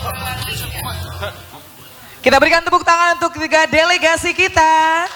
Kita berikan tepuk tangan untuk tiga delegasi kita.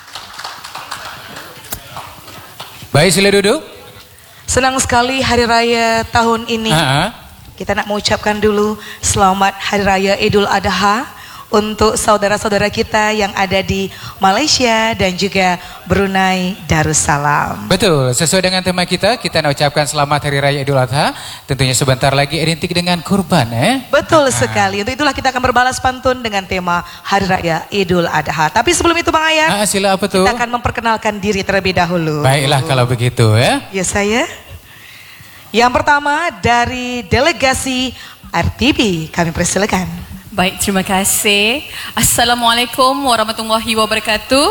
Baik, sila duduk. Senang sekali hari raya tahun ini. Kita nak mengucapkan dulu selamat hari raya Idul Adha untuk saudara-saudara kita yang ada di Malaysia dan juga Brunei Darussalam. Betul, sesuai dengan tema kita nak ucapkan selamat hari raya Idul Adha. Tentunya sebentar lagi identik dengan kurban, Betul sekali. Untuk itulah kita akan berbalas pantun dengan tema hari raya Idul Adha. Tapi sebelum itu Bang Ayat, sila apa tuh? Kita akan memperkenalkan diri terlebih dahulu. Baiklah kalau begitu ya. Ya saya. Yang pertama dari delegasi RTB, kami persilakan. Baik, terima kasih. Assalamualaikum warahmatullahi wabarakatuh.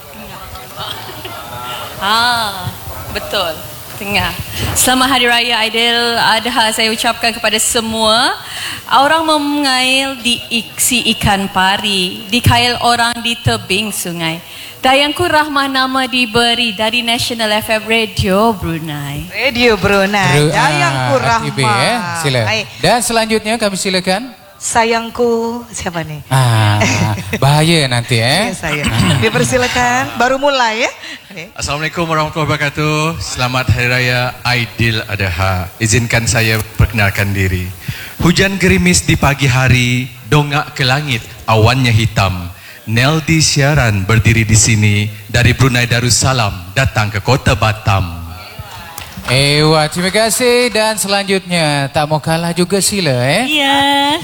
Betul. Tengah. Selamat Hari Raya Aidil Adha saya ucapkan kepada semua. Orang mengail di iksi ikan pari, dikail orang di tebing sungai. Dayangku rahmah nama diberi dari National FM Radio Brunei. Radio Brunei. Dayangku rahmah. Sila. Dan selanjutnya kami silakan. Sayangku, siapa nih? Bahaya nanti saya. Dipersilakan, baru mulai ya. Assalamualaikum warahmatullahi wabarakatuh. Selamat Hari Raya Aidil Adha. Izinkan saya perkenalkan diri. Hujan gerimis di pagi hari, dongak ke langit, awannya hitam. Neldi siaran berdiri di sini dari Brunei Darussalam datang ke kota Batam. Wah, terima kasih. Dan selanjutnya tak mau kalah juga sila Ya.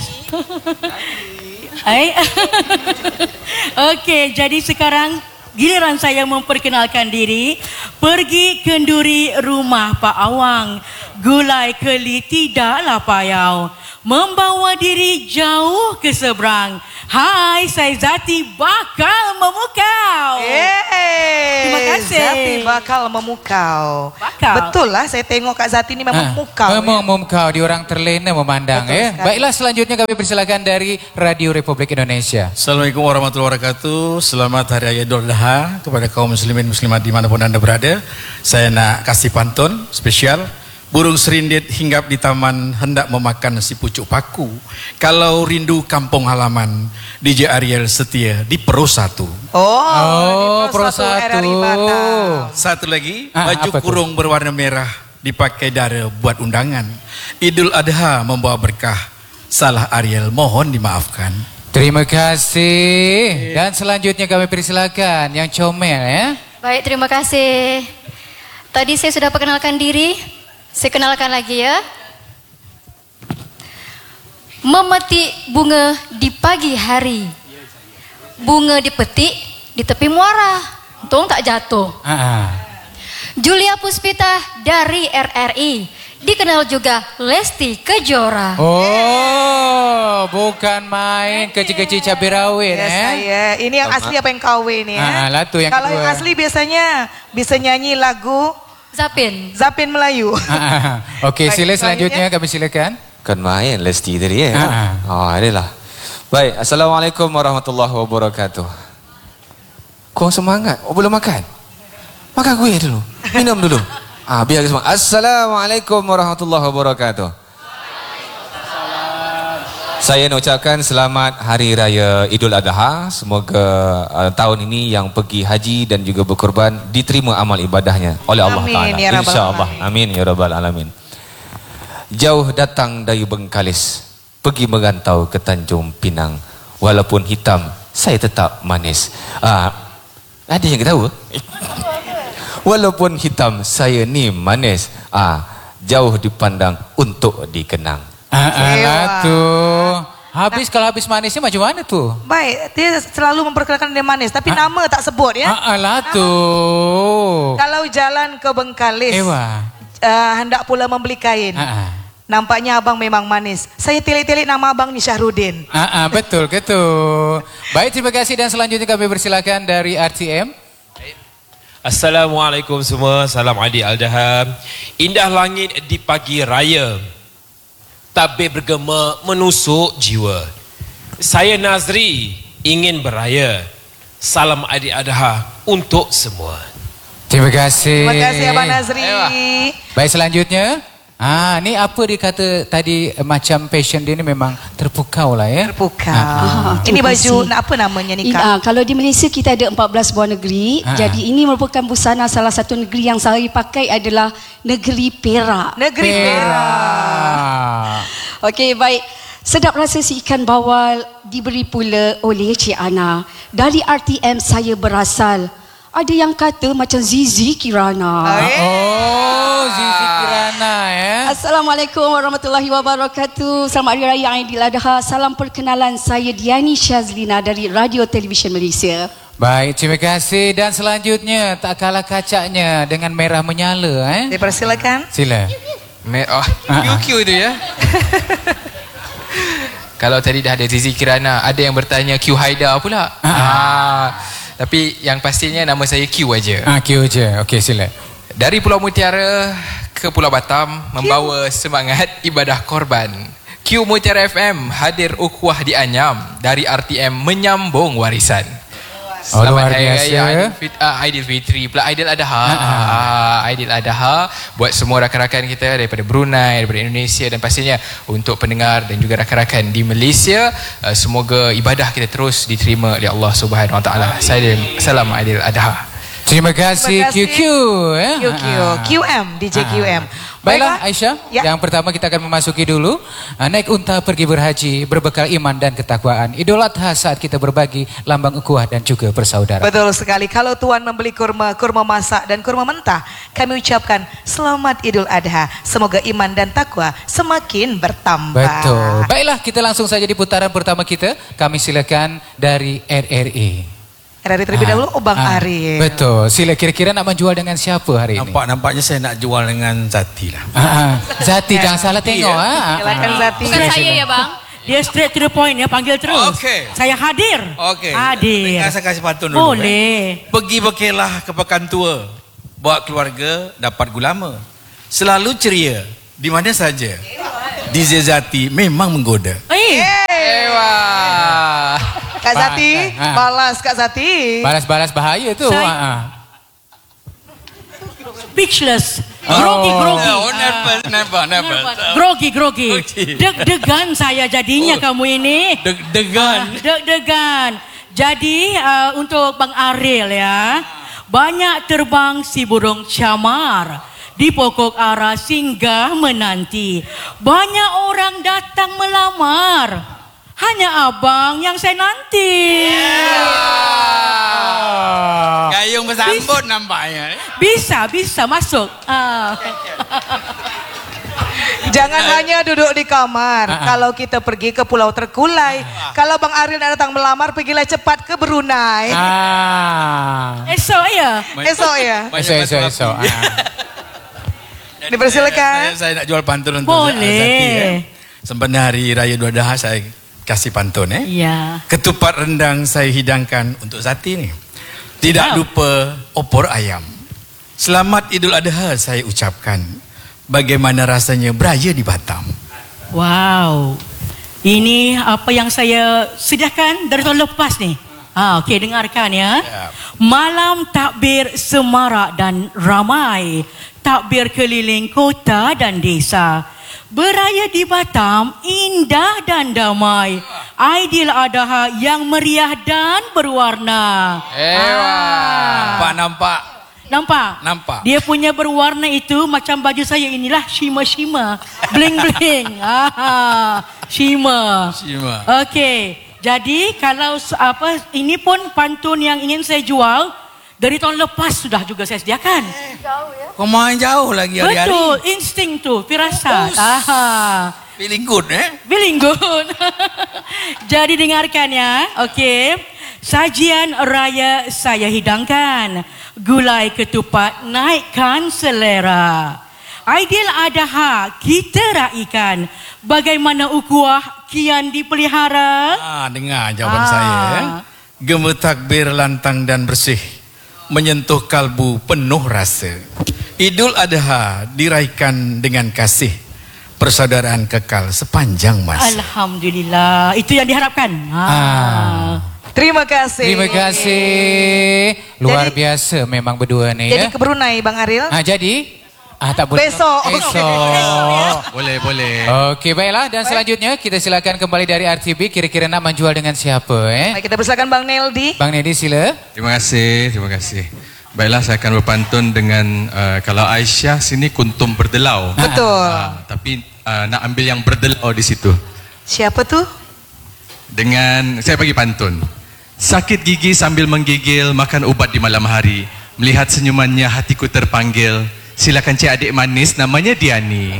Okey, jadi sekarang giliran saya memperkenalkan diri. Pergi kenduri rumah Pak Awang, gulai keli tidaklah payau, membawa diri jauh ke seberang. Hai, saya Zati bakal memukau. Terima kasih. Zati bakal memukau. Betul lah, saya tengok Kak Zati ini memang memukau. Memang memukau, dia orang terlena memandang Baiklah, selanjutnya kami persilakan dari Radio Republik Indonesia. Assalamualaikum warahmatullahi wabarakatuh. Selamat Hari Raya Idul Adha kepada kaum muslimin muslimat dimanapun anda berada. Saya nak kasih pantun spesial. Burung serindit hinggap di taman hendak memakan si pucuk paku. Kalau rindu kampung halaman, DJ Ariel setia di Pro 1. Pro 1. Satu lagi, baju kurung berwarna merah dipakai dara buat undangan. Idul Adha membawa berkah. Salah Ariel mohon dimaafkan. Terima kasih. Dan selanjutnya kami persilakan yang comel Baik, terima kasih. Tadi saya sudah perkenalkan diri. Saya kenalkan lagi ya. Memetik bunga di pagi hari. Bunga dipetik di tepi muara. Untung tak jatuh. Julia Puspita dari RRI. Dikenal juga Lesti Kejora. Bukan main kecil-kecil cabai rawit saya. Ini yang asli apa yang KW nih Kalau yang asli biasanya bisa nyanyi lagu Zapin Melayu. Okey, sila selanjutnya kami silakan. Kan main Lesti tadi adalah. Baik, Assalamualaikum warahmatullahi wabarakatuh. Kau semangat? Belum makan? Makan kuih dulu. Minum dulu. Biar semangat. Assalamualaikum warahmatullahi wabarakatuh. Saya nak ucapkan selamat Hari Raya Idul Adha. Semoga tahun ini yang pergi haji dan juga berkorban diterima amal ibadahnya oleh Allah Ta'ala. InsyaAllah. Amin ya Rabbal Alamin. Jauh datang dari Bengkalis, pergi merantau ke Tanjung Pinang. Walaupun hitam, saya tetap manis. Ada yang tahu? Walaupun hitam, saya ni manis. Jauh dipandang untuk dikenang. Habis kalau habis manisnya macam mana tuh? Baik, dia selalu memperkenalkan dia manis, tapi nama tak sebut ya. Kalau jalan ke Bengkalis, hendak pula membeli kain. Nampaknya abang memang manis. Saya telik-telik nama abang ni Syahrudin. Betul. Baik, terima kasih dan selanjutnya kami persilakan dari RTM. Assalamualaikum semua, salam Aidil Adha. Indah langit di pagi raya, tabir bergema menusuk jiwa. Saya Nazri ingin beraya. Salam Aidil Adha untuk semua. Terima kasih. Terima kasih Abang Nazri. Baik, selanjutnya Ni apa dia kata tadi macam passion dia ni memang terpukau lah ya. Terpukau. Ini baju apa namanya ni Kak? Kalau di Malaysia kita ada 14 buah negeri. Jadi ini merupakan busana salah satu negeri yang saya pakai adalah negeri Perak. Negeri Perak. Okey, baik. Sedap rasa si ikan bawal diberi pula oleh Cik Ana. Dari RTM saya berasal. Ada yang kata macam Zizi Kirana. Zizi Kirana ya. Assalamualaikum warahmatullahi wabarakatuh. Selamat Hari Raya Aidiladha. Salam perkenalan, saya Diani Syazlina dari Radio Television Malaysia. Baik, terima kasih. Dan selanjutnya tak kalah kacaknya dengan merah menyala. Dipersilakan. Sila. Merah. QQ tu ya. Kalau tadi dah ada Zizi Kirana, ada yang bertanya Q Haidar pula. Tapi yang pastinya nama saya Q aja. Q aja. Okey, sila. Dari Pulau Mutiara ke Pulau Batam membawa semangat ibadah korban. Q Mutiara FM hadir ukhuwah di Anyam, dari RTM menyambung warisan. Selamat Hari Raya Aidilfitri pula Aidiladha. Aidiladha buat semua rakan-rakan kita daripada Brunei, daripada Indonesia dan pastinya untuk pendengar dan juga rakan-rakan di Malaysia. Semoga ibadah kita terus diterima oleh Allah Subhanahu Wa Taala. Salam Aidiladha. Terima kasih QQ QM DJ QM. Baiklah Aisyah, yang pertama kita akan memasuki dulu naik unta pergi berhaji berbekal iman dan ketakwaan. Idul Adha saat kita berbagi lambang ukhuwah dan juga persaudaraan. Betul sekali. Kalau tuan membeli kurma masak dan kurma mentah, kami ucapkan selamat Idul Adha. Semoga iman dan takwa semakin bertambah. Betul. Baiklah, kita langsung saja di putaran pertama kita. Kami silakan dari RRI. RRI terlebih dahulu, Bang Ariel. Betul. Sila, kira-kira nak menjual dengan siapa hari ini? Nampaknya saya nak jual dengan Zati lah. Zati, jangan salah tengok. Silakan Zati. Bukan saya ya bang. Dia straight to the point ya, panggil terus. Saya hadir. Hadir. Saya kasih pantun dulu. Boleh. Pergi berkelah ke pekan tua, bawa keluarga dapat gulama. Selalu ceria di mana saja. DJ Zati memang menggoda. Kak Zati, balas Kak Zati. Balas bahaya tu. Speechless. Grogi. Never. Grogi. Deg-degan saya jadinya kamu ini. Deg-degan. Jadi untuk Bang Ariel ya. Banyak terbang si burung camar. Di pokok ara singgah menanti. Banyak orang datang melamar. Hanya abang yang saya nanti. Gayung bersambut nampaknya. Bisa masuk. Jangan hanya duduk di kamar. Kalau kita pergi ke Pulau Terkulai. Kalau Bang Ariel datang melamar, pergilah cepat ke Brunei. Esok ya. Esok. Dipersilakan. Saya nak jual pantun untuk Boleh. Sempena Hari Raya Idul Adha saya kasih pantun Ya. Ketupat rendang saya hidangkan untuk Zati ni. Tidak lupa opor ayam. Selamat Idul Adha saya ucapkan. Bagaimana rasanya beraya di Batam. Wow. Ini apa yang saya sediakan dari tahun lepas ni. Okey, dengarkan ya. Malam takbir semarak dan ramai. Takbir keliling kota dan desa. Beraya di Batam indah dan damai. Aidiladha yang meriah dan berwarna. Nampak? Dia punya berwarna itu macam baju saya inilah, shimmer. Bling. Shimmer. Okey. Jadi kalau ini pun pantun yang ingin saya jual dari tahun lepas sudah juga saya sediakan. Jauh ya? Kau main jauh lagi hari-hari. Betul, insting tu, firasat. Feeling good Feeling good. Jadi dengarkan ya. Okey. Sajian raya saya hidangkan. Gulai ketupat naikkan selera. Aidiladha kita raikan. Bagaimana ukhuwah kian dipelihara? Dengar jawapan saya ya. Gema takbir lantang dan bersih. Menyentuh kalbu penuh rasa. Idul Adha diraihkan dengan kasih. Persaudaraan kekal sepanjang masa. Alhamdulillah. Itu yang diharapkan. Terima kasih. Luar biasa memang berdua ni. Jadi ke Brunei Bang Ariel. Jadi Tak boleh. Besok. Boleh. Okey, baiklah. Dan selanjutnya kita silakan kembali dari RTB. Kira-kira nak menjual dengan siapa? Baik, kita persilakan Bang Neldi. Bang Neldi, sila. Terima kasih. Baiklah, saya akan berpantun dengan kalau Aisyah sini kuntum berdelau. Betul. Tapi nak ambil yang berdelau di situ. Siapa tuh? Dengan saya bagi pantun. Sakit gigi sambil menggigil, makan ubat di malam hari. Melihat senyumannya hatiku terpanggil. Silakan cik adik manis, namanya Diani.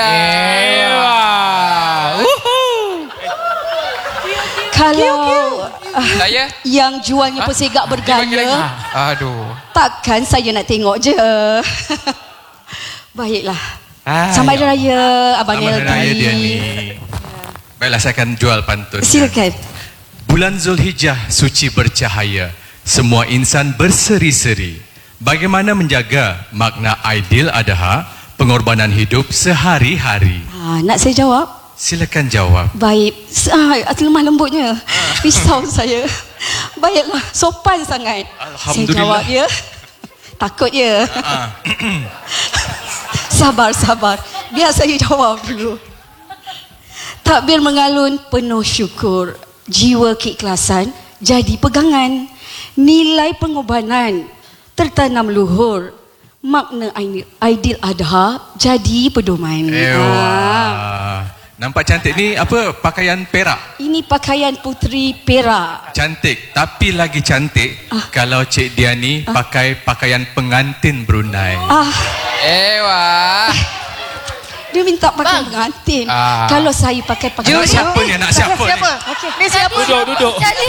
Kalau Saya? yang jualnya persegak bergaya, Aduh. takkan saya nak tengok je. Baiklah. Selamat Hari Raya Abang Selamat Hari Raya Neldi. Diani. Baiklah, saya akan jual pantun. Silakan. Bulan Zulhijjah suci bercahaya, semua insan berseri-seri. Bagaimana menjaga makna Aidil Adha, pengorbanan hidup sehari-hari? Nak saya jawab? Silakan jawab. Baik. Lemah lembutnya. Risau saya. Baiklah, sopan sangat. Saya jawab ya. Takut ya. Sabar. Biar saya jawab dulu. Takbir mengalun penuh syukur. Jiwa keikhlasan jadi pegangan. Nilai pengorbanan tertanam luhur. Makna Aidil Adha jadi pedoman. Nampak cantik ni apa? Pakaian perak. Ini pakaian puteri Perak. Cantik, tapi lagi cantik kalau Cik Diani pakai pakaian pengantin Brunei. Dia minta pakai pengantin. Kalau saya pakai pakaian Siapa ni anak siapa ni? Okey. Ni siapa? Duduk. Jadi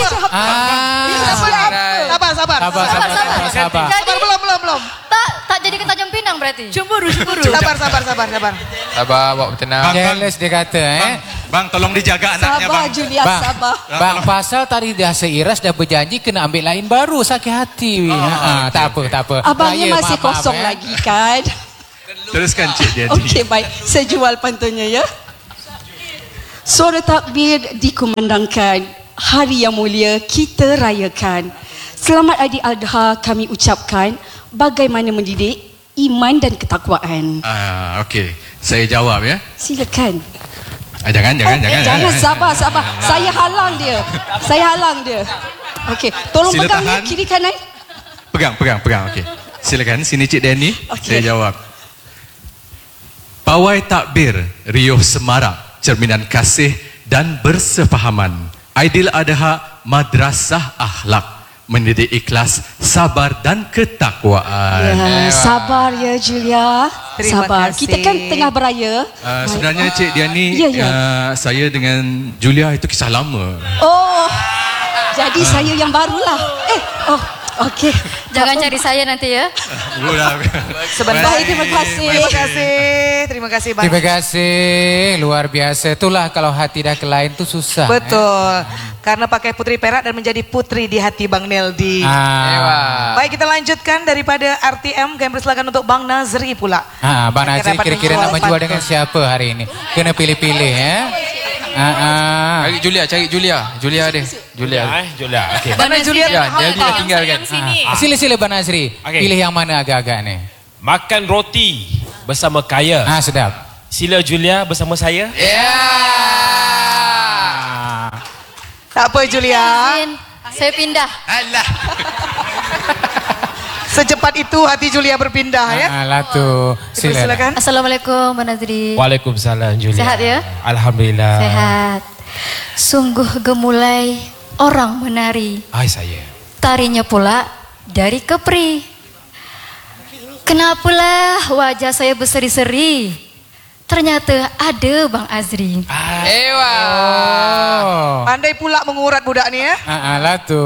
Sabar. Belum. Tak jadi ke Tanjung Pinang berarti? Cemburu. Sabar. Sabar, bawa tenang. Jealous dia kata Bang, tolong dijaga anaknya sabar bang. Julia, sabar. Bang, pasal tadi dah seiras dah berjanji kena ambil lain baru, sakit hati. Tak apa. Abangnya Raya, masih maaf, kosong lagi kan? Teruskan Cik Diani. Okey, baik. Saya jual pantunnya ya. Suara takbir dikumandangkan. Hari yang mulia kita rayakan. Selamat Aidil Adha kami ucapkan. Bagaimana mendidik iman dan ketakwaan. Okey, saya jawab ya. Silakan. Jangan. Jangan, sabar. Saya halang dia. Okey, tolong Sila pegang tahan. ya, kiri kanan. Pegang. Okey. Silakan sini Cik Diani. Okey. Saya jawab. Pawai takbir riuh semarak, cerminan kasih dan bersefahaman. Aidil Adha madrasah akhlak, mendidik ikhlas, sabar dan ketakwaan. Sabar ya Julia. Terima Sabar. kasih. Kita kan tengah beraya. Sebenarnya Cik Diani, saya dengan Julia itu kisah lama. Jadi saya yang barulah. Okey. Jangan cari saya nanti ya. Sebentar. Baik, terima kasih. Terima kasih Bang. Terima kasih, luar biasa. Itulah kalau hati dah ke lain tu susah. Betul. Karena pakai putri perak dan menjadi putri di hati Bang Neldi. Baik, kita lanjutkan daripada RTM. Kami persilakan untuk Bang Nazri pula. Bang Nazri kira-kira nak menjual dengan siapa hari ini? Kena pilih-pilih ya. Cari Julia deh. Julia. Okey. Mana Julia? Dia tinggalkan. Sila Bang Nazri. Pilih yang mana agak-agak ni? Makan roti bersama Kaya. Sedap. Sila Julia bersama saya. Tak apa Julia. Saya pindah. Alah. Secepat itu hati Julia berpindah ya. Alah tu. Silakan. Assalamualaikum Mbak Nazri. Waalaikumsalam Julia. Sehat ya? Alhamdulillah. Sehat. Sungguh gemulai orang menari. Saya. Tarinya pula dari Kepri. Kenapalah wajah saya berseri-seri? Ternyata ada Bang Azri. Pandai pula mengurat budak ni ya. Alah tu.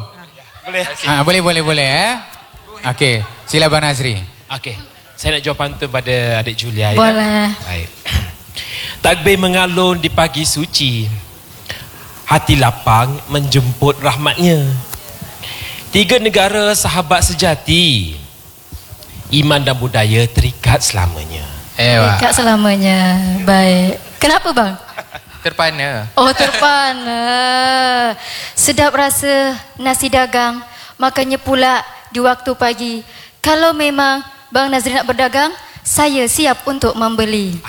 Boleh ya. Okey, sila Bang Nazri. Okey. Saya nak jawab pantun pada adik Julia ya. Boleh. Baik. Takbir mengalun di pagi suci. Hati lapang menjemput rahmatnya. 3 negara sahabat sejati. Iman dan budaya terikat selamanya. Terikat selamanya. Baik. Kenapa bang? Terpana. Terpana. Sedap rasa nasi dagang. Makanya pula di waktu pagi. Kalau memang Bang Nazri nak berdagang, saya siap untuk membeli.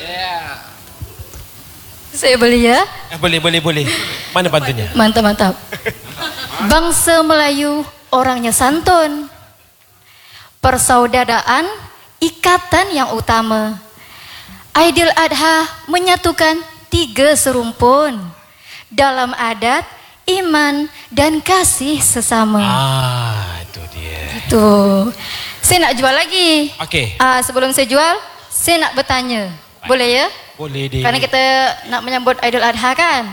Saya beli ya. Boleh. Mana pantunnya? Mantap. Bangsa Melayu orangnya santun. Persaudaraan ikatan yang utama. Aidil Adha menyatukan 3 serumpun dalam adat, iman dan kasih sesama. Itu dia. Itu. Saya nak jual lagi. Okey. Sebelum saya jual, saya nak bertanya. Boleh ya? Boleh deh. Karena kita nak menyambut Aidil Adha kan.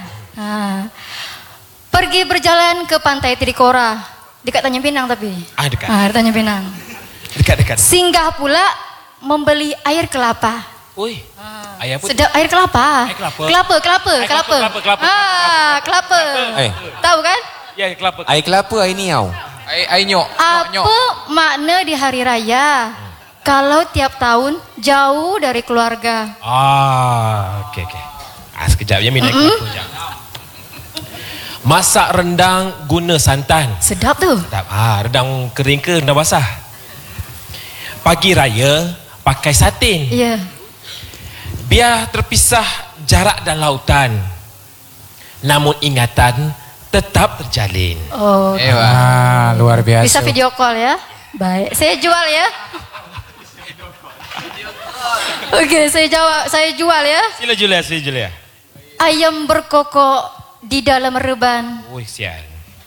Pergi berjalan ke pantai Trikora, dekat Tanjung Pinang tapi. Dekat. Tanjung Pinang. Dekat. Singgah pula membeli air kelapa. Oi. Air apa? Sedap air kelapa. Kelapa. Kelapa. Tahu kan? Ya, kelapa. Air kelapa, air niau. Air nyok. Apa makna di hari raya? Kalau tiap tahun jauh dari keluarga. Okey. Sekejap ya, minat kelapa sekejap. Masak rendang guna santan. Sedap tu. Sedap. Rendang kering ke rendang basah? Pagi raya pakai satin. Ya. Biar terpisah jarak dan lautan, namun ingatan tetap terjalin. Luar biasa. Bisa video call ya. Baik, saya jual ya. Okey, saya jual ya. Sila jual ya. Ayam berkokok di dalam reban. Sial.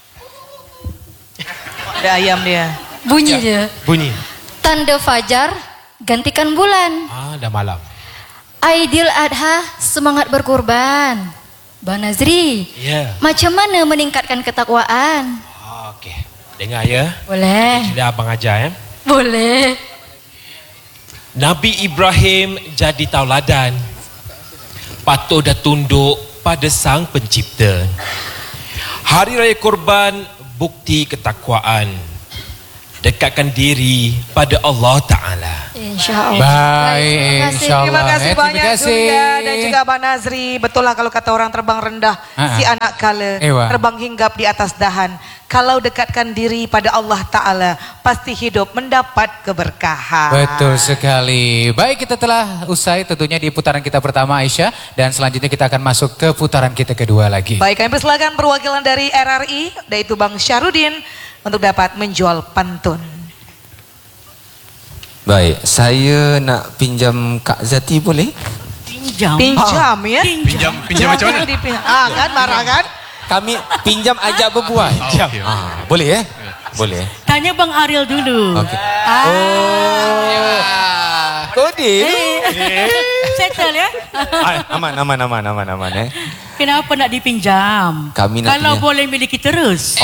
Ada ayam dia. Bunyi dia. Bunyi. Tanda fajar gantikan bulan. Dah malam. Aidil Adha semangat berkorban. Bang Nazri, macam mana meningkatkan ketakwaan? Okey, dengar ya. Boleh. Sila abang ajar ya. Boleh. Nabi Ibrahim jadi tauladan. Patuh dan tunduk pada Sang Pencipta. Hari Raya Korban bukti ketakwaan. Dekatkan diri pada Allah Ta'ala. InsyaAllah. Baik, insyaAllah. Terima kasih banyak terima kasih. Julia dan juga Abang Nazri. Betul lah kalau kata orang terbang rendah, si anak kala, terbang hinggap di atas dahan. Kalau dekatkan diri pada Allah Ta'ala, pasti hidup mendapat keberkahan. Betul sekali. Baik, kita telah usai tentunya di putaran kita pertama, Aisyah. Dan selanjutnya kita akan masuk ke putaran kita kedua lagi. Baik, kami persilakan perwakilan dari RRI, yaitu Bang Syarudin, untuk dapat menjual pantun. Baik, saya nak pinjam Kak Zati boleh? Pinjam ya? Pinjam macam mana? Kan marah kan? Kami pinjam ajak berbual. Boleh ya? Boleh. Tanya Bang Ariel dulu. Okay. Kode. Settle ya? Aman Kenapa nak dipinjam? Kami nak kalau pinjam. boleh miliki terus.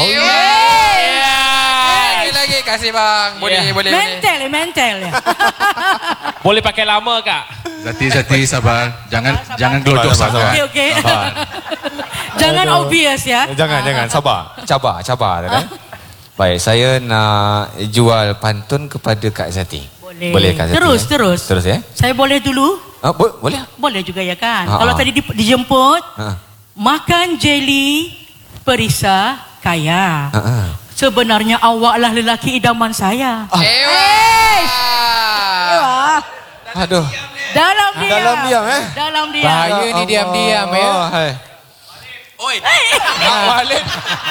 Lagi kasih bang. Boleh. Mental ya. Boleh pakai lama Kak? Zati sabar. Jangan gelodok sangat. Okey. Jangan obvious ya. Jangan. Cabar. Kan? Baik, saya nak jual pantun kepada Kak Zati. Boleh Kak Zati? Terus ya? Saya boleh dulu? Boleh. Boleh juga ya kan? Kalau tadi dijemput, makan jeli, perisa, kaya. Sebenarnya awaklah lelaki idaman saya. Aduh. Dalam diam. Dalam diam. Bahaya ni diam-diam ya. Oi. Walid.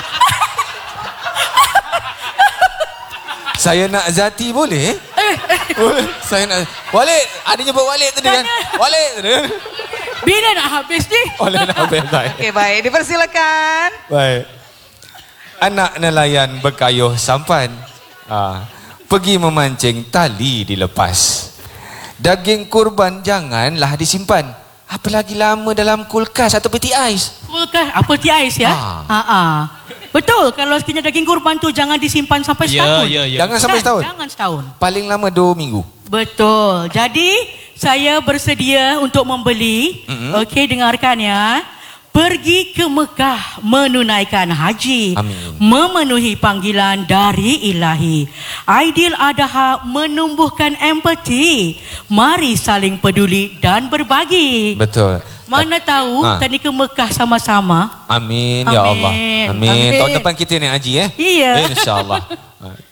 Saya nak Zati boleh? Saya nak Walid. Ada nyebut Walid tadi kan? Walid. Bila nak habis ni? Boleh nak habis. Okey, baik. Dipersilakan. Baik. Anak nelayan berkayuh sampan. Pergi memancing, tali dilepas. Daging kurban janganlah disimpan. Apalagi lama dalam kulkas atau peti ais. Kulkas, peti ais ya? Betul, kalau sekiranya daging kurban tu jangan disimpan sampai setahun. Jangan sampai setahun? Jangan setahun. Paling lama 2 minggu. Betul. Jadi, saya bersedia untuk membeli. Okey, dengarkan ya. Pergi ke Mekah menunaikan haji. Amin. Memenuhi panggilan dari ilahi. Aidil Adha menumbuhkan empati. Mari saling peduli dan berbagi. Betul. Mana tahu tadi ke Mekah sama-sama. Amin ya Allah. Amin. Tahun depan kita ni haji Iya. InsyaAllah. Okey.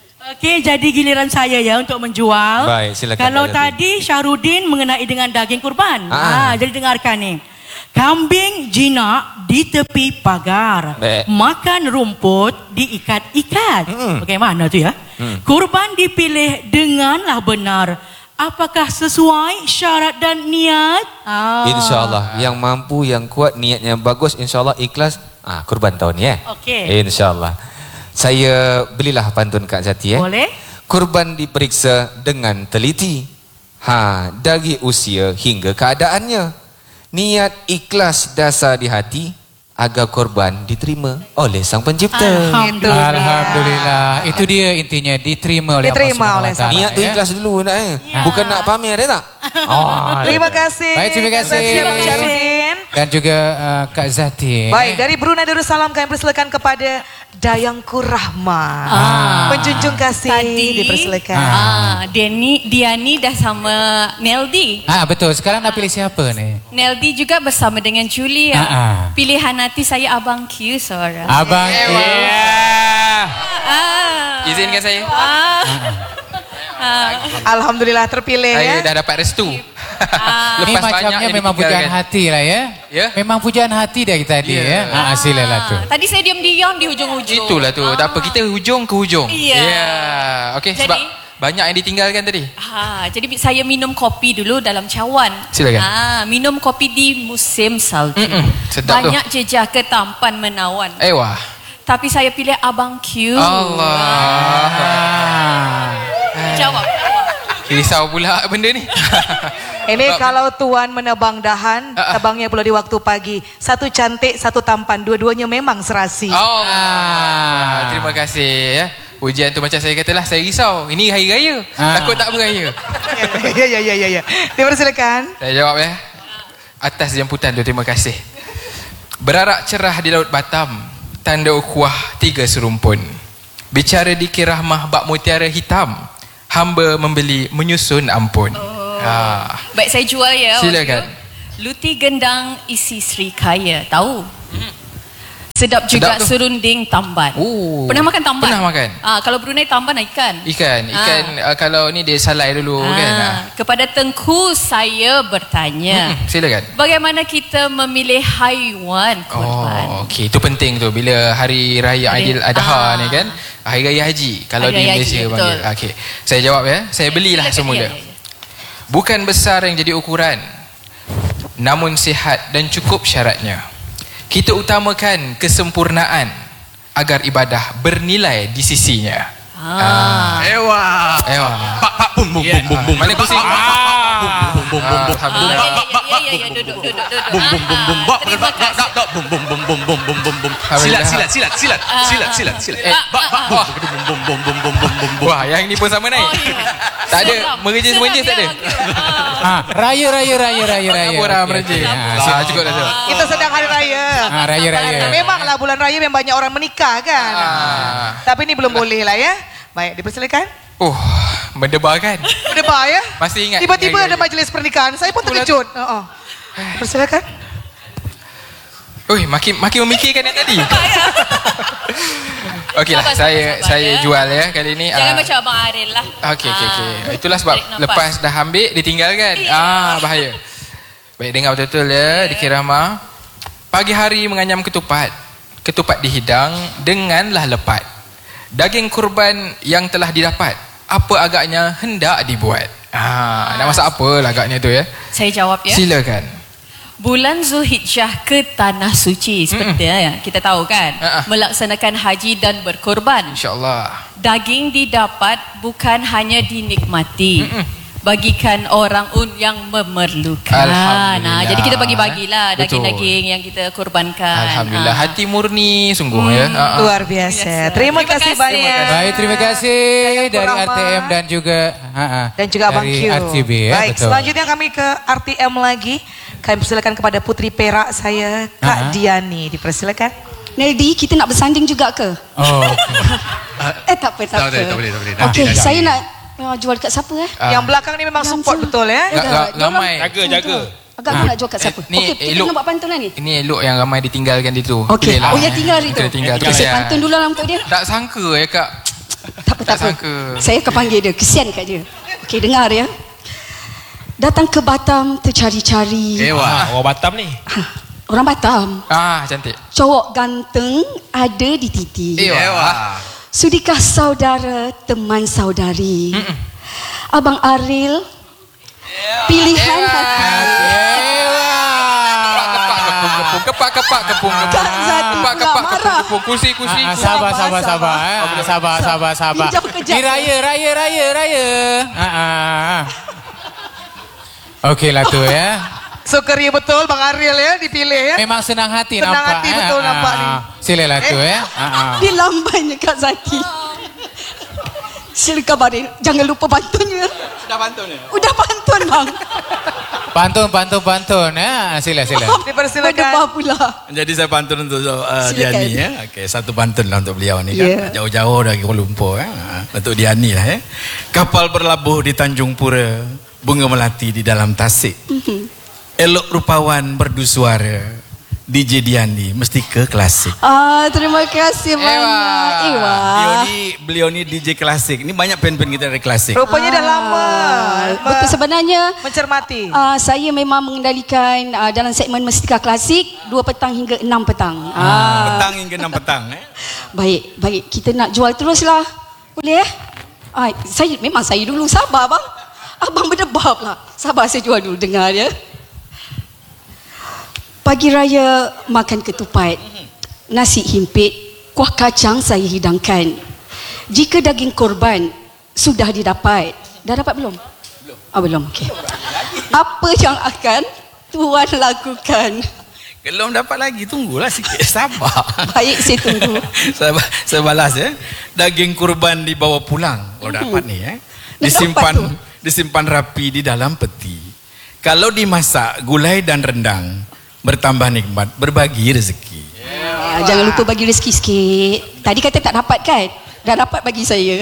Okey, jadi giliran saya ya untuk menjual. Baik, silakan. Kalau tadi Syahrudin mengenai dengan daging kurban. Jadi dengarkan ni. Kambing jinak di tepi pagar. Makan rumput diikat-ikat. Bagaimana tu ya? Kurban dipilih denganlah benar. Apakah sesuai syarat dan niat? InsyaAllah. Yang mampu, yang kuat, niatnya bagus, InsyaAllah ikhlas. Kurban tahun ni Okey. InsyaAllah. Saya belilah pantun Kak Zati Boleh. Kurban diperiksa dengan teliti. Dari usia hingga keadaannya. Niat ikhlas dasar di hati. Agar korban diterima oleh Sang Pencipta. Alhamdulillah. Itu dia intinya, diterima oleh Allah SWT. Niat tu ikhlas dulu nak bukan nak pamer tak? Terima kasih. Baik, terima kasih. Dan juga Kak Zati. Baik, dari Brunei Darussalam kami persilakan kepada Dayangku Rahma. Penjunjung kasih dipersilakan. Diani dah sama Neldi. Betul. Sekarang nak pilih siapa ni? Neldi juga bersama dengan Julia. Pilihan hati saya Abang Q seorang. Abang Q. Izinkan saya. Alhamdulillah terpilih. Saya dah dapat restu. Ini macamnya memang pujaan hati lah ya. Memang pujaan hati dari tadi ya. Silalah tu. Tadi saya diam-diam di hujung-hujung. Itulah tu. Tak apa, kita hujung ke hujung. Okey, sebab banyak yang ditinggalkan tadi. Jadi saya minum kopi dulu dalam cawan. Silakan. Minum kopi di musim salju. Sedap tu. Banyak jejak ke tampan menawan. Wah. Tapi saya pilih Abang Q. Allah. Jawab. Risau pula benda ni. Ini kalau tuan menebang dahan, tebangnya pula di waktu pagi. Satu cantik, satu tampan. Dua-duanya memang serasi. Terima kasih ya. Ujian tu macam saya katalah, saya risau. Ini hari raya. Takut tak beraya. Ya. Dipersilakan. Saya jawab ya. Atas jemputan tu, terima kasih. Berarak cerah di Laut Batam. Tanda ukhuwah 3 serumpun. Bicara di Kirahmah bak mutiara hitam. Hamba membeli menyusun ampun. Baik, saya jual ya. Silakan. Luti gendang isi Sri Kaya. Tahu? Sedap juga serunding tamban. Pernah makan tamban? Pernah makan. Kalau Brunei tamban ikan. Ikan. Kalau ni dia salai dulu kan. Kepada Tengku saya bertanya. Silakan. Bagaimana kita memilih haiwan kurban? Okey, itu penting tu bila hari raya Aidil Adha ni kan. Hari raya haji kalau di Malaysia panggil. Okey. Saya jawab ya. Saya belilah semula. Bukan besar yang jadi ukuran. Namun sihat dan cukup syaratnya. Kita utamakan kesempurnaan agar ibadah bernilai di sisinya. Ewa. Pak bum bum bum bum bum. Mana pusing? Bum bum bum bum. Ya, duduk. Terima kasih. Bum bum bum bum bum bum bum bum. Silat. Bum bum bum bum bum. Wah, yang ni pun sama naik. Tak ada merejis tak ada. Raya. Orang merejis. Cukup dah tu. Kita sedang hari raya. Raya. Memanglah bulan raya memang banyak orang menikah kan. Tapi ini belum boleh lah ya. Baik, dipersilakan. Mendebar kan? Mendebar ya? Masih ingat. Tiba-tiba ada majlis pernikahan. Saya pun terkejut. Persilakan. Makin memikirkan yang tadi. Okeylah, saya jual ya kali ni. Jangan macam Abang Aril lah. Okey. Itulah sebab lepas dah ambil ditinggalkan. Bahaya. Baik, dengar betul-betul ya di Kirahmah. Pagi hari menganyam ketupat. Ketupat dihidang denganlah lepat. Daging kurban yang telah didapat. Apa agaknya hendak dibuat? Nak masak apa lah agaknya tu ya? Saya jawab ya. Silakan. Bulan Zulhijjah ke Tanah Suci seperti yang kita tahu kan. Melaksanakan haji dan berkorban. InsyaAllah. Daging didapat bukan hanya dinikmati. Bagikan orang yang memerlukan. Jadi kita bagi-bagilah daging-daging yang kita korbankan. Alhamdulillah. Hati murni sungguh ya. Luar biasa. Terima kasih banyak. Baik, terima kasih dari RTM dan juga Abang Q. RTB ya. Baik, selanjutnya kami ke RTM lagi. Kami persilakan kepada putri perak saya, Kak Diani. Dipersilakan. Neldi, kita nak bersanding juga ke? Tak apa. Tak boleh. Okey, saya nak jual kat siapa Yang belakang ni memang support betul ya. Ramai. Jaga. Agak nak jual kat siapa? Okey, kita nak buat pantun lah ni. Ini elok yang ramai ditinggalkan di tu. Okey. Yang tinggal itu. Tinggal tu. Saya pantun dulu lah untuk dia. Tak sangka ya Kak. Tak Tak apa, tak apa. sangka. Saya akan panggil dia. Kesian kat dia. Okey, dengar ya. Datang ke Batam tercari-cari. Orang Batam ni. Orang Batam. Cantik. Cowok ganteng ada di titi. Sudikah saudara teman saudari? Abang Aril, pilihan hati. Kepak kursi. Sabar. Di raya. Okey lah tu ya. So ceria betul Bang Ariel ya dipilih ya. Memang senang hati Senang nampak. hati betul nampak ni. Silalah tu ya. Dia lambannya Kak Zaki. Silakan Baril, jangan lupa pantunnya. Sudah pantun ya? Udah pantun bang. Pantun ya. Sila. Dipersilakan. Pula. Jadi saya pantun untuk Diani ya. Okey, satu pantun lah untuk beliau ni kan. Jauh-jauh dari Kuala Lumpur untuk Diani lah ya. Kapal berlabuh di Tanjung Pura, bunga melati di dalam tasik. Elok rupawan berdu suara, DJ Diani mesti ke klasik. Terima kasih banyak. Beliau ni DJ klasik. Ini banyak pen-pen kita dari klasik. Rupanya dah lama. Betul sebenarnya. Mencermati. Saya memang mengendalikan dalam segmen Mestika Klasik 2 petang hingga 6 petang. Petang hingga 6 petang. Baik. Kita nak jual teruslah. Boleh Memang saya dulu. Sabar bang. Abang berdebab lah. Sabar saya jual dulu. Dengar ya. Pagi raya makan ketupat, nasi himpit, kuah kacang saya hidangkan. Jika daging korban sudah didapat. Dah dapat belum? Belum. Okey. Apa yang akan tuan lakukan? Belum dapat lagi, tunggulah sikit. Sabar. Baik, saya tunggu. Saya balas ya. Daging kurban dibawa pulang. Kalau dapat ni disimpan rapi di dalam peti. Kalau dimasak gulai dan rendang, bertambah nikmat, berbagi rezeki. Jangan lupa bagi rezeki sikit. Tadi kata tak dapat kan? Dah dapat bagi saya.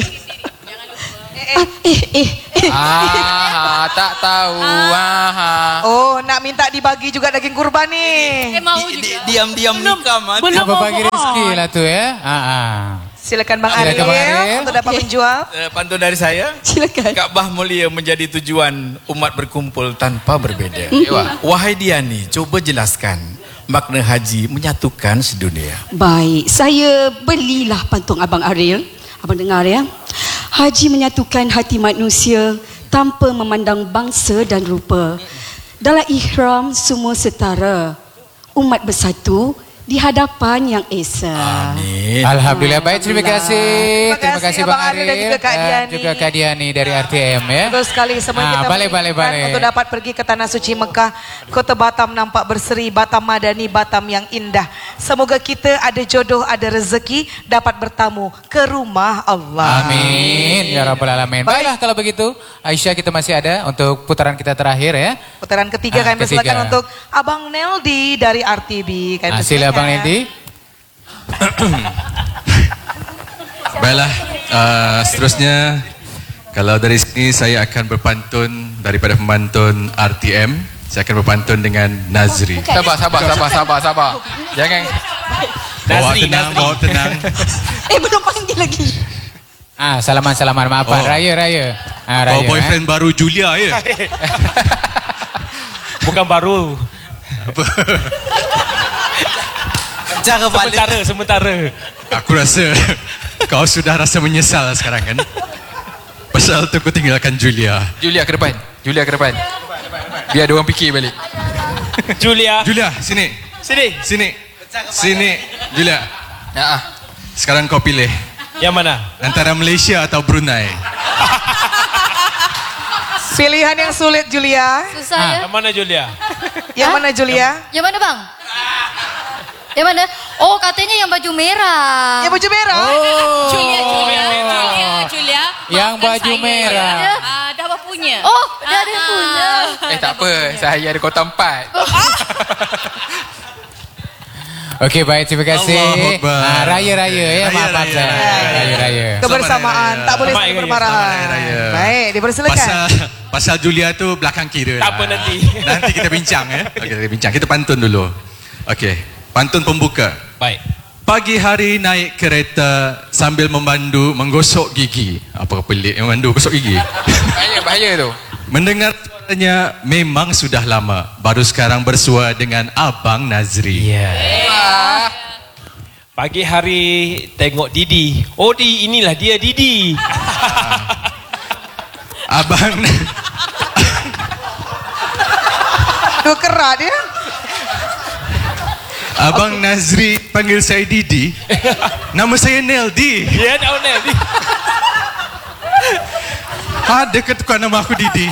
Tak tahu. Nak minta dibagi juga daging kurban ni. Diam-diam nikam. Belum bagi rezeki lah tu ya. Silakan Bang Ariel untuk dapat menjual. Pantun dari saya. Silakan. Kaabah mulia menjadi tujuan umat berkumpul tanpa berbeza. Wahai Diani, coba jelaskan makna haji menyatukan sedunia. Baik, saya belilah pantun Abang Ariel. Abang dengar ya. Haji menyatukan hati manusia tanpa memandang bangsa dan rupa. Dalam ihram semua setara. Umat bersatu di hadapan yang esa. Amin. Alhamdulillah. Baik, terima kasih. Terima kasih Bang Ariel dan juga Kak Diani. Juga Kak Diani dari RTM ya. Betul sekali semua kita balik. untuk dapat pergi ke Tanah Suci Mekah. Kota Batam nampak berseri, Batam Madani, Batam yang indah. Semoga kita ada jodoh, ada rezeki, dapat bertamu ke rumah Allah. Amin. Ya Rabbal Alamin. Baiklah kalau begitu, Aisyah kita masih ada untuk putaran kita terakhir ya. Putaran ketiga kami persilakan untuk Abang Neldi dari RTB. Sila Bang Neldi. Baiklah, seterusnya kalau dari sini saya akan berpantun daripada pemantun RTM. Saya akan berpantun dengan Nazri. Sabar. Jangan. Bawa tenang. Belum panggil lagi. Salaman. Maafkan. Raya. Bawa boyfriend baru Julia ya. Bukan baru. Sementara. Aku rasa kau sudah rasa menyesal sekarang kan? Pasal tu kau tinggalkan Julia. Julia ke depan. Biar dia orang fikir balik. Julia, sini. Julia. Sekarang kau pilih. Yang mana? Antara Malaysia atau Brunei. Pilihan yang sulit Julia. Susah ya. Yang mana Julia? Yang mana Julia? Yang mana bang? Yang mana? Oh katanya yang baju merah. Yang baju merah? Julia. Yang baju merah. Dah punya. Oh, dah ada yang punya. Tak apa, saya ada kota 4. Okey, baik, terima kasih. Raya-raya ya, maaf saya. Raya-raya. Kebersamaan, tak boleh saling bermarahan. Baik, dipersilakan. Pasal Julia tu belakang kira. Tak apa nanti. Nanti kita bincang ya. Okey, kita bincang. Kita pantun dulu. Okey, pantun pembuka. Baik. Pagi hari naik kereta sambil memandu menggosok gigi. Apa pelik memandu gosok gigi? Bahaya tu. Mendengar suaranya memang sudah lama. Baru sekarang bersua dengan Abang Nazri. Pagi hari tengok Didi. Oh, inilah dia Didi. Abang Tuh kerat ya. Abang Nazri panggil saya Didi. Nama saya Neldi. Ya, tahu Neldi. Ada ke tukar nama aku Didi?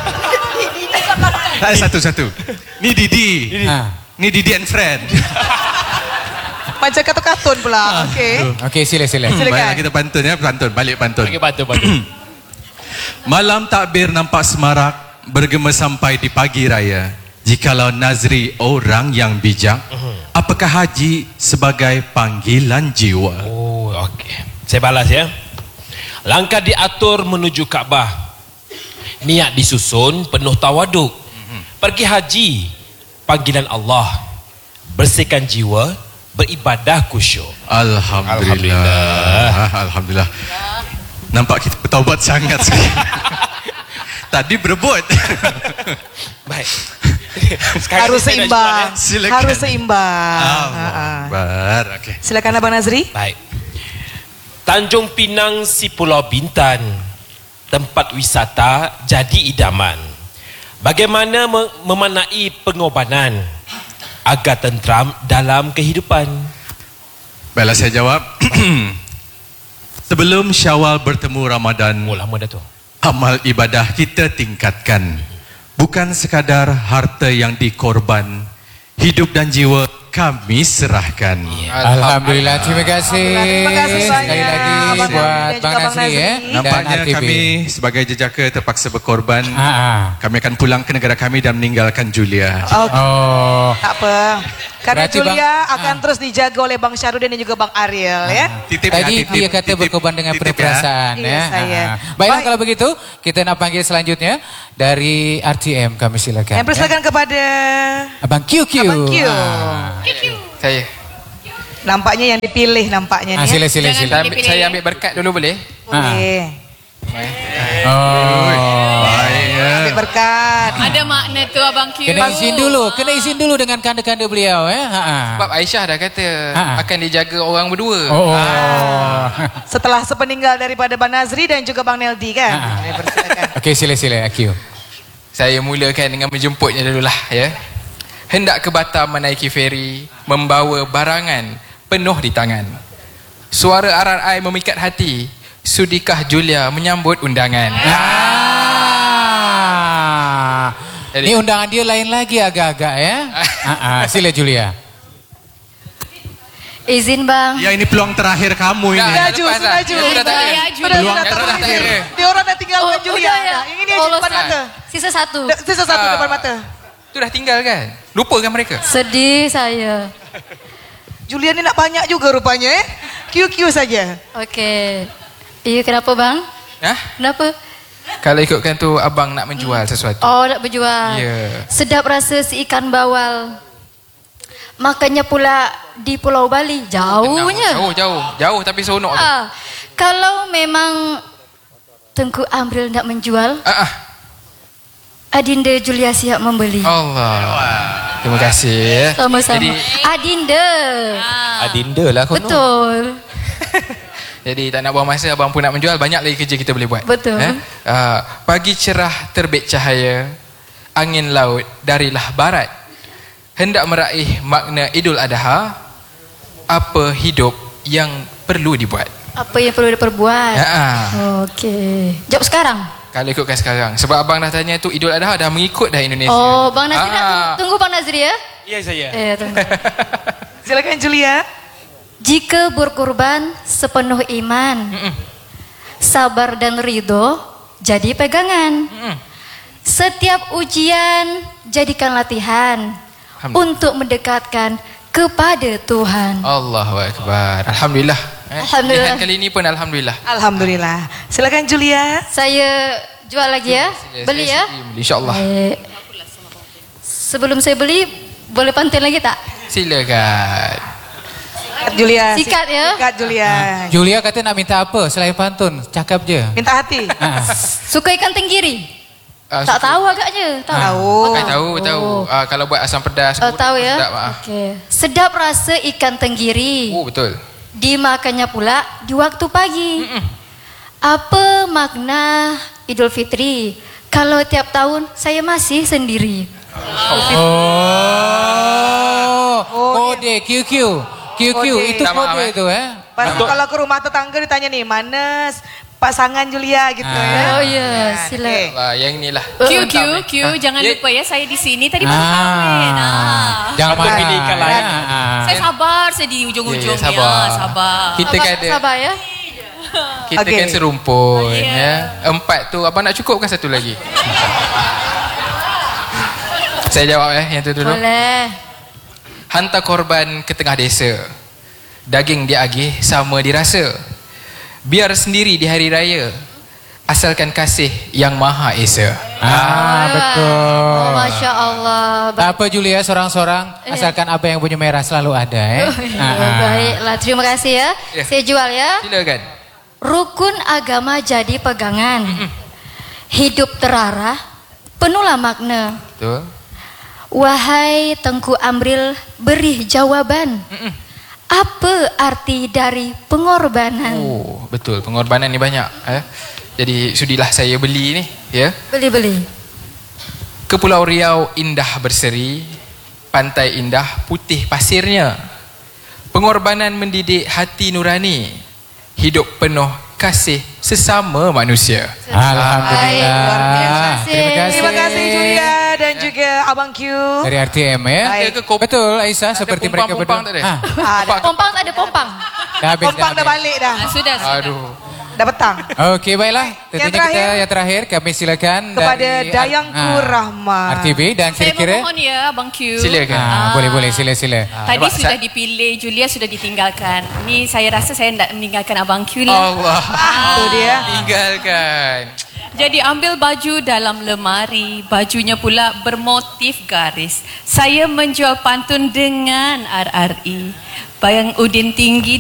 Tak, satu-satu. Ni Didi. Ni Didi and friend. Macam kartun pula. Okey, sila. Baiklah, kita pantun ya, balik pantun. Okey, pantun. Malam takbir nampak semarak, bergema sampai di pagi raya. Jikalau Nazri orang yang bijak, apakah haji sebagai panggilan jiwa? Oh, okey. Saya balas ya. Langkah diatur menuju Kaabah. Niat disusun penuh tawaduk. Pergi haji, panggilan Allah. Bersihkan jiwa, beribadah khusyuk. Alhamdulillah. Nampak kita bertaubat sangat sekali. Tadi berebut. Baik. Harus seimbang. Silakan. Harus seimbang. Okay. Silakan Abang Nazri. Baik. Tanjung Pinang si Pulau Bintan, tempat wisata jadi idaman. Bagaimana memanai pengorbanan agar tentram dalam kehidupan? Baiklah, saya jawab. Sebelum Syawal bertemu Ramadan, lama dah tu. Amal ibadah kita tingkatkan. Bukan sekadar harta yang dikorban, hidup dan jiwa kami serahkan. Alhamdulillah, terima kasih. Sekali lagi buat Bang Nazri ya. Nampaknya kami sebagai jejaka terpaksa berkorban. Kami akan pulang ke negara kami dan meninggalkan Julia. Tak apa. Karena Julia akan terus dijaga oleh Bang Syarudin dan juga Bang Ariel ya. Tadi dia kata berkorban dengan penuh perasaan ya. Baiklah, kalau begitu kita nak panggil selanjutnya dari RTM, kami silakan. Yang persilakan kepada Abang QQ. Saya. Nampaknya yang dipilih nampaknya ni. Sila. Saya ambil berkat dulu boleh? Boleh. Ambil berkat. Ada makna tu Abang Q. Kena izin dulu dengan kanda-kanda beliau ya. Sebab Aisyah dah kata akan dijaga orang berdua. Setelah sepeninggal daripada Bang Nazri dan juga Bang Neldi kan. Okey, sila Q. Saya mulakan dengan menjemputnya dululah ya. Hendak ke Batam menaiki feri, membawa barangan penuh di tangan. Suara RRI memikat hati. Sudikah Julia menyambut undangan? Ini undangan dia lain lagi agak-agak ya. Sila Julia. Izin Bang. Ya, ini peluang terakhir kamu ini. Sudah. Peluang terakhir. Dia orang dah tinggalkan Julia. Yang ini aja depan mata. Sisa satu depan mata. Tu dah tinggal kan? Lupa kan mereka? Sedih saya. Julia ni nak banyak juga rupanya QQ saja. Okey. Iya, kenapa Bang? Kenapa? Kalau ikutkan tu abang nak menjual sesuatu. Oh, nak berjual. Sedap rasa si ikan bawal. Makannya pula di Pulau Bali. Jauhnya. Jauh tapi seronok tu. Kalau memang Tengku Amril nak menjual, Adinda Julia siap membeli. Allah. Terima kasih. Sama-sama. Jadi, Adinda lah kono. Betul. Jadi tak nak buang masa, abang pun nak menjual, banyak lagi kerja kita boleh buat. Betul. Pagi cerah terbit cahaya, angin laut darilah barat. Hendak meraih makna Idul Adha, apa hidup yang perlu dibuat? Apa yang perlu diperbuat? Okey. Jawab sekarang. Kalau ikutkan sekarang. Sebab abang dah tanya tu Idul Adha dah mengikut dah Indonesia. Oh, Bang Nazri nak tunggu Bang Nazri ya? Ya, saya. Tunggu. Silakan Julia. Jika berkorban sepenuh iman, sabar dan ridho jadi pegangan. Setiap ujian jadikan latihan untuk mendekatkan kepada Tuhan. Allahu Akbar. Alhamdulillah. Alhamdulillah. Kali ini pun Alhamdulillah. Alhamdulillah. Silakan Julia. Saya jual lagi ya. Beli ya. InsyaAllah. Sebelum saya beli, boleh pantun lagi tak? Silakan. Julia. Sikat ya. Sikat Julia. Julia kata nak minta apa selain pantun? Cakap je. Minta hati. Suka ikan tenggiri? Tak tahu agaknya. Tahu. Tahu. Kalau buat asam pedas. Tahu ya. Sedap. Okay. Sedap rasa ikan tenggiri. Betul. Dimakannya pula di waktu pagi. Apa makna Idul Fitri? Kalau tiap tahun saya masih sendiri. Kode QQ itu kode itu Kalau ke rumah tetangga ditanya nih, mana pasangan Julia gitu ya. Oh ya, sila. Yang inilah. Q, jangan lupa ya, saya di sini tadi baru kahwin. Jangan pilihkan lain. Saya sabar, saya di ujung-ujung ya. Sabar. Kita kan ada. Sabar ya. Kita kan serumpun ya. 4 tu abang nak cukupkan satu lagi. Saya jawab yang tu dulu. Boleh. Hantar korban ke tengah desa. Daging diagih sama dirasa. Biar sendiri di hari raya. Asalkan kasih yang Maha Esa. Betul. Masya Allah. Tak apa Julia, sorang-sorang. Asalkan apa yang punya merah selalu ada. Baiklah, terima kasih ya. Saya jual ya. Silakan. Rukun agama jadi pegangan. Hidup terarah, penuhlah makna. Betul. Wahai Tengku Amril, beri jawaban. Apa arti dari pengorbanan? Betul, pengorbanan ni banyak. Jadi sudilah saya beli ni, ya. Beli. Ke Pulau Riau indah berseri, pantai indah putih pasirnya. Pengorbanan mendidik hati nurani, hidup penuh kasih sesama manusia. Alhamdulillah. Terima kasih Julia dan juga Abang Q. Dari RTM ya. Betul Aisyah, seperti mereka berdua. Pompang tak ada pompang. Pompang dah balik dah. Sudah. Aduh. Dah petang. Okey, baiklah. Tentunya yang terakhir kami silakan kepada Dayangku Rahma RTB dan kira-kira. Saya mohon ya Abang Q. Silakan. Boleh sila. Tadi sudah dipilih, Julia sudah ditinggalkan. Ni saya rasa saya nak meninggalkan Abang Q lah. Allah. Itu dia. Tinggalkan. Jadi ambil baju dalam lemari, bajunya pula bermotif garis. Saya menjual pantun dengan RRI. Bayang Udin tinggi